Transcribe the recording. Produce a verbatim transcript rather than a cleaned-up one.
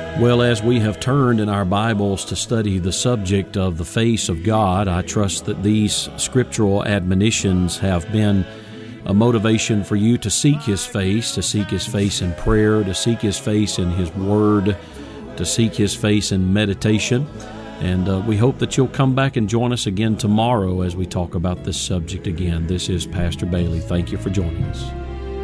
Well, as we have turned in our Bibles to study the subject of the face of God, I trust that these scriptural admonitions have been a motivation for you to seek His face, to seek His face in prayer, to seek His face in His Word, to seek His face in meditation. And uh, we hope that you'll come back and join us again tomorrow as we talk about this subject again. This is Pastor Bailey. Thank you for joining us.